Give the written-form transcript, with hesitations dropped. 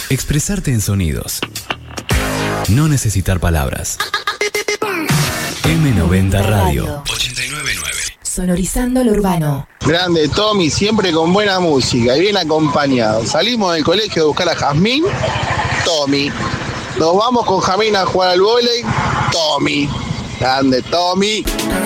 Expresarte en sonidos. No necesitar palabras. M90 Radio 89.9. Sonorizando lo urbano. Grande Tommy, siempre con buena música y bien acompañado. Salimos del colegio a buscar a Jazmín, Tommy. Nos vamos con Jazmín a jugar al vóley, Tommy. Grande Tommy.